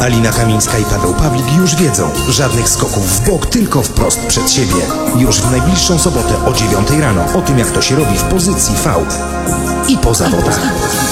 Alina Kamińska i Paweł Pawlik już wiedzą. Żadnych skoków w bok, tylko wprost przed siebie. Już w najbliższą sobotę o 9 rano. O tym, jak to się robi w pozycji V. I po zawodach.